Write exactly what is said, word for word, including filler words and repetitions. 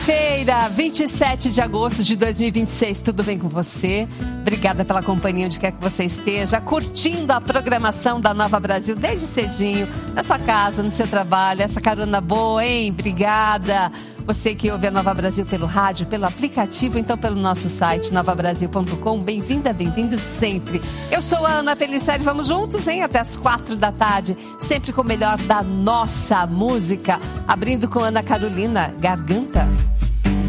Feira, vinte e sete de agosto de dois mil e vinte e seis, tudo bem com você? Obrigada pela companhia onde quer que você esteja, curtindo a programação da Nova Brasil desde cedinho, na sua casa, no seu trabalho, essa carona boa, hein? Obrigada! Você que ouve a Nova Brasil pelo rádio, pelo aplicativo, então pelo nosso site nova brasil ponto com, bem-vinda, bem-vindo sempre. Eu sou a Ana Pelisseri, vamos juntos, hein? Até as quatro da tarde, sempre com o melhor da nossa música, abrindo com Ana Carolina, Garganta.